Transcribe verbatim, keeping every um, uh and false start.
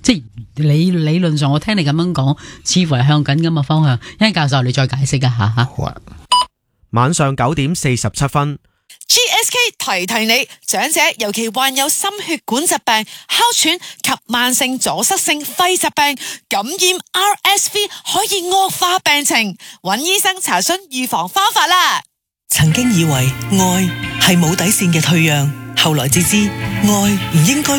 即係理理論上，我聽你咁樣講，似乎係向緊咁嘅方向。因為教授，你再解釋一下吓。 好啊。晚上九點四十七分。 G S K 提提你，長者尤其患有心血管疾病、哮喘及慢性阻塞性肺疾病，感染 R S V 可以惡化病情，揾醫生查詢預防方法啦。 曾經以為愛係冇底線嘅退讓，後來至知愛唔應該